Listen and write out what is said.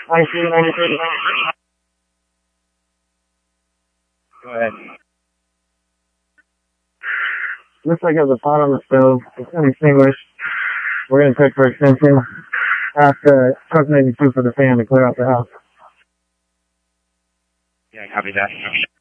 1993. Go ahead. Looks like there's a pot on the stove. It's going to be extinguished. We're going to check for extension. Ask truck 92 for the fan to clear out the house. Yeah, copy that.